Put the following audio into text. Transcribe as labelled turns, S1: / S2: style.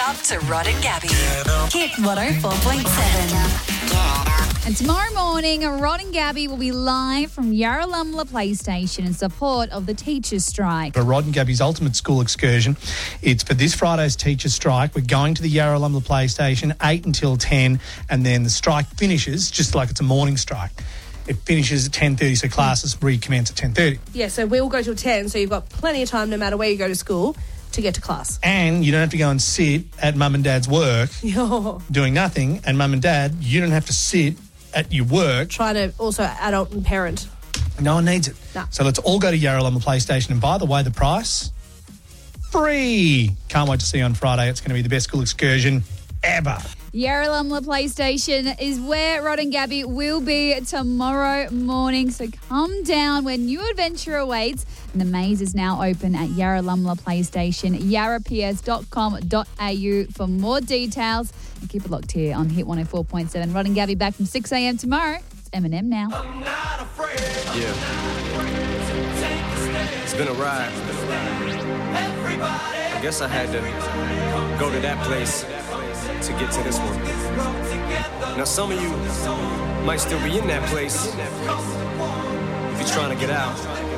S1: up to Rod and Gabby. Hit 104.7.
S2: And tomorrow morning, Rod and Gabby will be live from Yarralumla PlayStation in support of the teachers' strike.
S3: For Rod and Gabby's ultimate school excursion, it's for this Friday's teachers' strike. We're going to the Yarralumla PlayStation 8 until 10, and then the strike finishes just like it's a morning strike. It finishes at 10:30, so classes recommence at 10:30.
S4: Yeah, so we'll go till 10, so you've got plenty of time no matter where you go to school to get to class.
S3: And you don't have to go and sit at mum and dad's work doing nothing, and mum and dad, you don't have to sit at your work.
S4: Trying to also adult and parent.
S3: No one needs it.
S4: No.
S3: So let's all go to Yarralumla PlayStation, and by the way, the price, free. Can't wait to see you on Friday. It's going to be the best school excursion ever.
S2: Yarralumla PlayStation is where Rod and Gabby will be tomorrow morning. So come down where new adventure awaits. And the maze is now open at Yarralumla PlayStation, yarraps.com.au for more details. And keep it locked here on Hit 104.7. Rod and Gabby back from 6 a.m. tomorrow. It's Eminem now.
S5: Yeah. It's been a ride. I guess I had to go to that place to get to this one. Now some of you might still be in that place if you're trying to get out.